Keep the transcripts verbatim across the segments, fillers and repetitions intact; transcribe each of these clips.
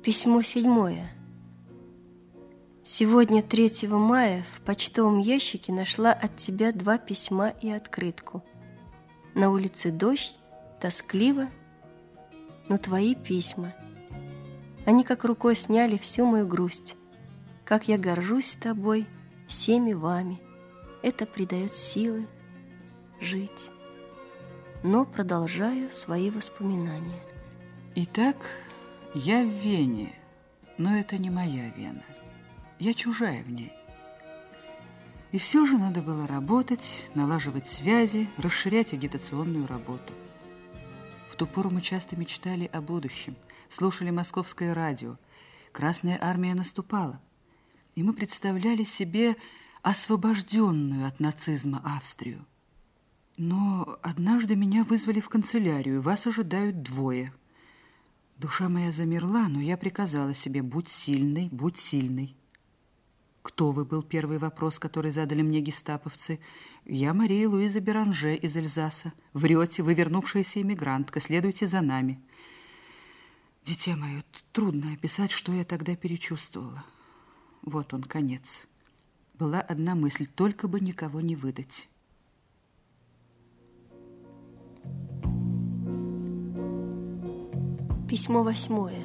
Письмо седьмое. Сегодня, третьего мая, в почтовом ящике нашла от тебя два письма и открытку. На улице дождь, тоскливо, но твои письма. Они как рукой сняли всю мою грусть. Как я горжусь тобой, всеми вами. Это придает силы жить. Но продолжаю свои воспоминания. Итак, я в Вене, но это не моя Вена. Я чужая в ней. И все же надо было работать, налаживать связи, расширять агитационную работу. В ту пору мы часто мечтали о будущем, слушали московское радио. Красная армия наступала, и мы представляли себе освобожденную от нацизма Австрию. Но однажды меня вызвали в канцелярию, вас ожидают двое. Душа моя замерла, но я приказала себе: будь сильной, будь сильной. «Кто вы?» был первый вопрос, который задали мне гестаповцы. «Я Мария Луиза Беранже из Эльзаса. Врете, вы вернувшаяся эмигрантка, следуйте за нами». Дитя мое, трудно описать, что я тогда перечувствовала. Вот он, конец. Была одна мысль: только бы никого не выдать. Письмо восьмое.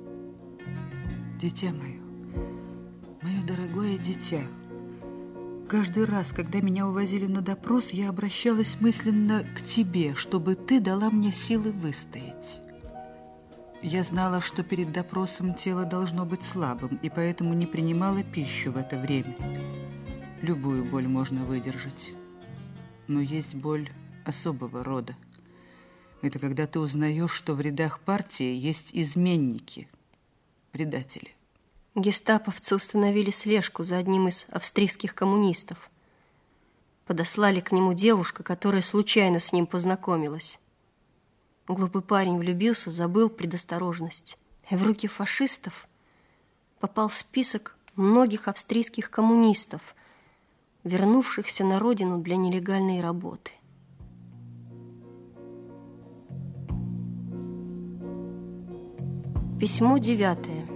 Дитя мое, мое дорогое дитя, каждый раз, когда меня увозили на допрос, я обращалась мысленно к тебе, чтобы ты дала мне силы выстоять. Я знала, что перед допросом тело должно быть слабым, и поэтому не принимала пищу в это время. Любую боль можно выдержать, но есть боль особого рода. Это когда ты узнаешь, что в рядах партии есть изменники, предатели. Гестаповцы установили слежку за одним из австрийских коммунистов. Подослали к нему девушку, которая случайно с ним познакомилась. Глупый парень влюбился, забыл предосторожность. И в руки фашистов попал список многих австрийских коммунистов, вернувшихся на родину для нелегальной работы. Письмо девятое.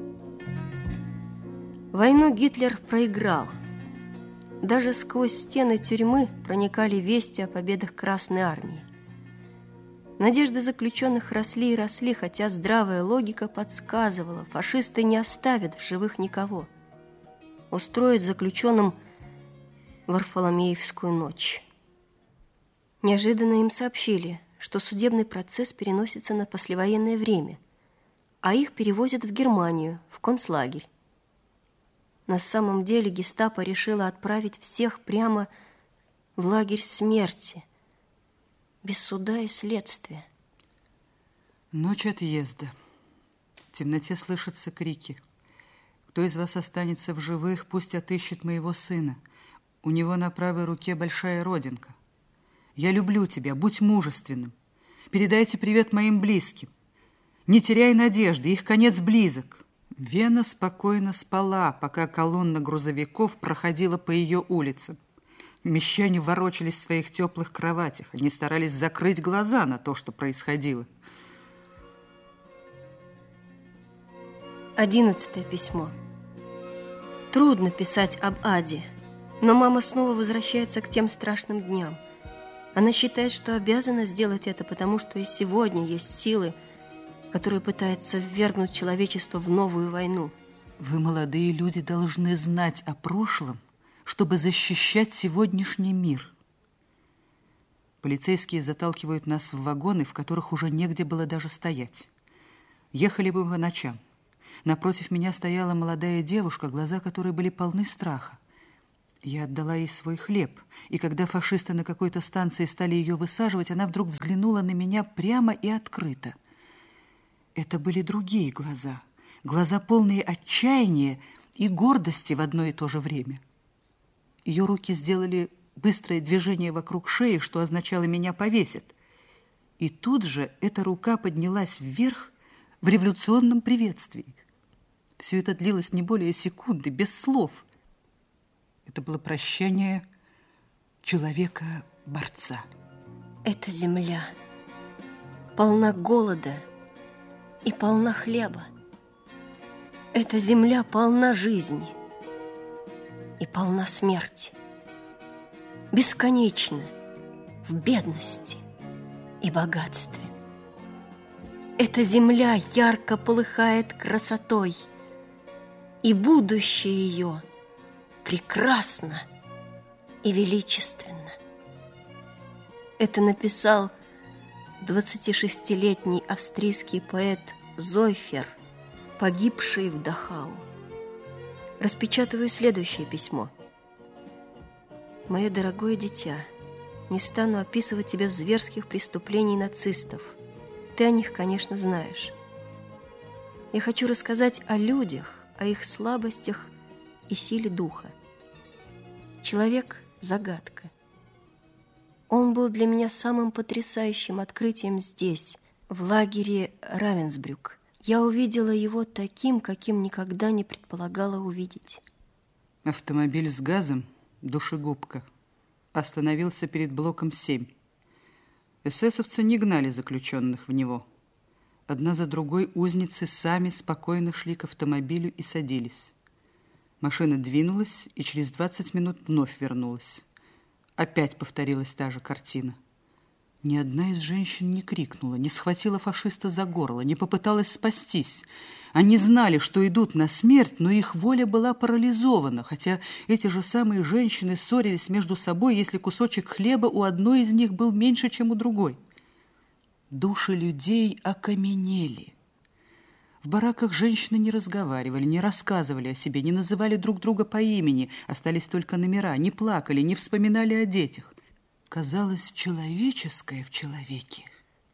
Войну Гитлер проиграл. Даже сквозь стены тюрьмы проникали вести о победах Красной армии. Надежды заключенных росли и росли, хотя здравая логика подсказывала: фашисты не оставят в живых никого. Устроят заключенным Варфоломеевскую ночь. Неожиданно им сообщили, что судебный процесс переносится на послевоенное время, а их перевозят в Германию, в концлагерь. На самом деле гестапо решило отправить всех прямо в лагерь смерти, без суда и следствия. Ночь отъезда. В темноте слышатся крики. Кто из вас останется в живых, пусть отыщет моего сына. У него на правой руке большая родинка. Я люблю тебя, будь мужественным. Передайте привет моим близким. Не теряй надежды, их конец близок. Вена спокойно спала, пока колонна грузовиков проходила по ее улицам. Мещане ворочались в своих теплых кроватях. Они старались закрыть глаза на то, что происходило. Одиннадцатое письмо. Трудно писать об аде, но мама снова возвращается к тем страшным дням. Она считает, что обязана сделать это, потому что и сегодня есть силы, которые пытаются ввергнуть человечество в новую войну. Вы, молодые люди, должны знать о прошлом, чтобы защищать сегодняшний мир. Полицейские заталкивают нас в вагоны, в которых уже негде было даже стоять. Ехали бы по ночам. Напротив меня стояла молодая девушка, глаза которой были полны страха. Я отдала ей свой хлеб, и когда фашисты на какой-то станции стали ее высаживать, она вдруг взглянула на меня прямо и открыто. Это были другие глаза, глаза полные отчаяния и гордости в одно и то же время. Ее руки сделали быстрое движение вокруг шеи, что означало: меня повесят. И тут же эта рука поднялась вверх в революционном приветствии. Все это длилось не более секунды, без слов. Это было прощание человека-борца. Эта земля полна голода и полна хлеба. Эта земля полна жизни и полна смерти, бесконечна в бедности и богатстве. Эта земля ярко полыхает красотой, и будущее ее прекрасно и величественно. Это написал двадцатишестилетний австрийский поэт Зойфер, погибший в Дахау. Распечатываю следующее письмо. «Мое дорогое дитя, не стану описывать тебе зверских преступлений нацистов. Ты о них, конечно, знаешь. Я хочу рассказать о людях, о их слабостях и силе духа. Человек – загадка. Он был для меня самым потрясающим открытием здесь, в лагере Равенсбрюк. Я увидела его таким, каким никогда не предполагала увидеть». Автомобиль с газом, душегубка, остановился перед блоком семь. Эсэсовцы не гнали заключенных в него. Одна за другой узницы сами спокойно шли к автомобилю и садились. Машина двинулась и через двадцать минут вновь вернулась. Опять повторилась та же картина. Ни одна из женщин не крикнула, не схватила фашиста за горло, не попыталась спастись. Они знали, что идут на смерть, но их воля была парализована, хотя эти же самые женщины ссорились между собой, если кусочек хлеба у одной из них был меньше, чем у другой. Души людей окаменели. В бараках женщины не разговаривали, не рассказывали о себе, не называли друг друга по имени, остались только номера, не плакали, не вспоминали о детях. Казалось, человеческое в человеке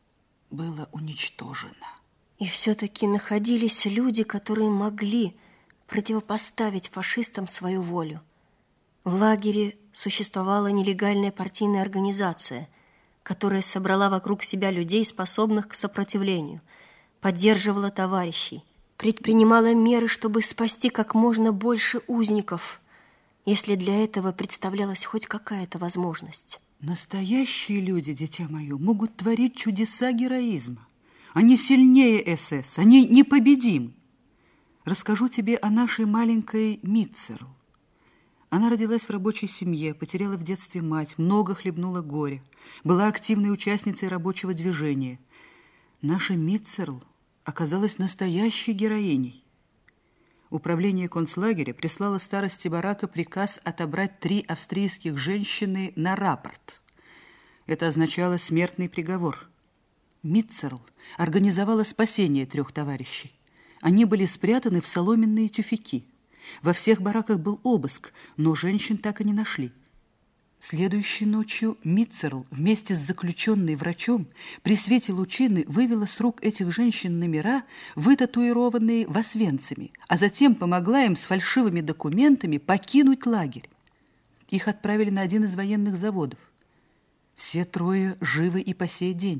было уничтожено. И все-таки находились люди, которые могли противопоставить фашистам свою волю. В лагере существовала нелегальная партийная организация, которая собрала вокруг себя людей, способных к сопротивлению, поддерживала товарищей, предпринимала меры, чтобы спасти как можно больше узников, если для этого представлялась хоть какая-то возможность. Настоящие люди, дитя мое, могут творить чудеса героизма. Они сильнее СС, они непобедимы. Расскажу тебе о нашей маленькой Митцерл. Она родилась в рабочей семье, потеряла в детстве мать, много хлебнула горя, была активной участницей рабочего движения. Наша Митцерл оказалась настоящей героиней. Управление концлагеря прислало старости барака приказ отобрать три австрийских женщины на рапорт. Это означало смертный приговор. Митцерл организовала спасение трех товарищей. Они были спрятаны в соломенные тюфяки. Во всех бараках был обыск, но женщин так и не нашли. Следующей ночью Митцерл вместе с заключенной врачом при свете лучины вывела с рук этих женщин номера, вытатуированные в Освенциме, а затем помогла им с фальшивыми документами покинуть лагерь. Их отправили на один из военных заводов. Все трое живы и по сей день.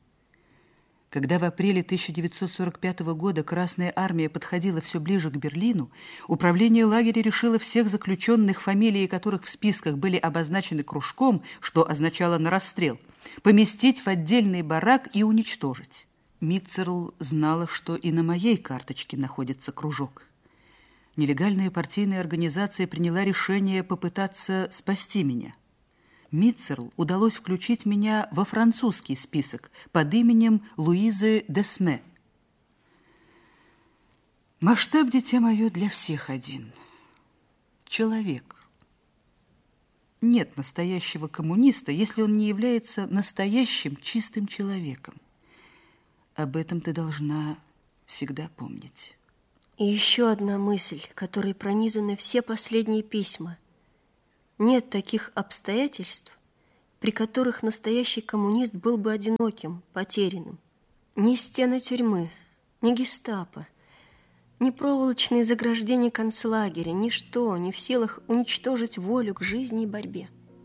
Когда в апреле тысяча девятьсот сорок пятого года Красная Армия подходила все ближе к Берлину, управление лагеря решило всех заключенных, фамилии которых в списках были обозначены кружком, что означало «на расстрел», поместить в отдельный барак и уничтожить. Митцерл знала, что и на моей карточке находится кружок. Нелегальная партийная организация приняла решение попытаться спасти меня. Митцерл удалось включить меня во французский список под именем Луизы Десме. Масштаб, дитя мое, для всех один. Человек. Нет настоящего коммуниста, если он не является настоящим чистым человеком. Об этом ты должна всегда помнить. И еще одна мысль, которой пронизаны все последние письма. Нет таких обстоятельств, при которых настоящий коммунист был бы одиноким, потерянным. Ни стены тюрьмы, ни гестапо, ни проволочные заграждения концлагеря, ничто не в силах уничтожить волю к жизни и борьбе.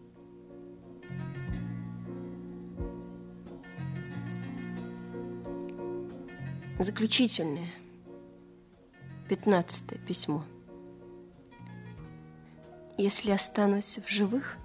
Заключительное, пятнадцатое письмо. Если останусь в живых,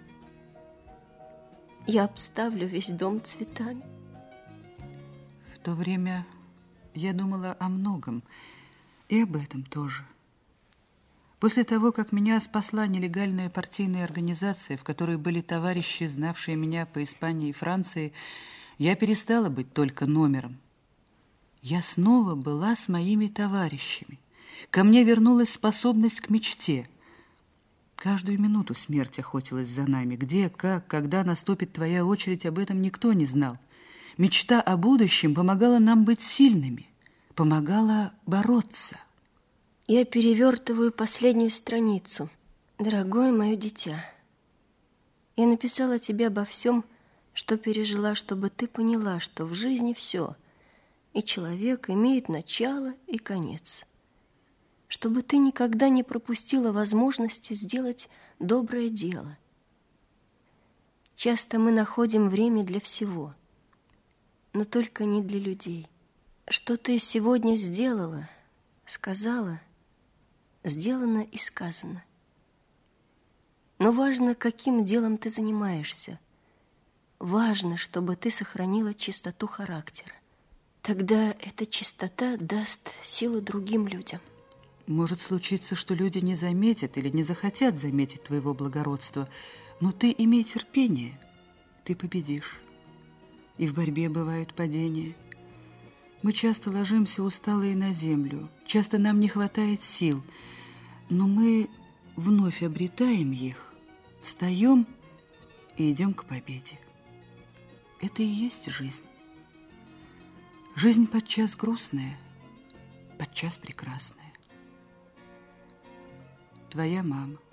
я обставлю весь дом цветами. В то время я думала о многом. И об этом тоже. После того, как меня спасла нелегальная партийная организация, в которой были товарищи, знавшие меня по Испании и Франции, я перестала быть только номером. Я снова была с моими товарищами. Ко мне вернулась способность к мечте. Каждую минуту смерть охотилась за нами. Где, как, когда наступит твоя очередь, об этом никто не знал. Мечта о будущем помогала нам быть сильными, помогала бороться. Я перевертываю последнюю страницу. Дорогое мое дитя, я написала тебе обо всем, что пережила, чтобы ты поняла, что в жизни все, и человек имеет начало и конец. Чтобы ты никогда не пропустила возможности сделать доброе дело. Часто мы находим время для всего, но только не для людей. Что ты сегодня сделала, сказала, сделано и сказано. Но важно, каким делом ты занимаешься. Важно, чтобы ты сохранила чистоту характера. Тогда эта чистота даст силу другим людям. Может случиться, что люди не заметят или не захотят заметить твоего благородства, но ты имей терпение, ты победишь. И в борьбе бывают падения. Мы часто ложимся усталые на землю, часто нам не хватает сил, но мы вновь обретаем их, встаем и идем к победе. Это и есть жизнь. Жизнь подчас грустная, подчас прекрасная. Твоя мама.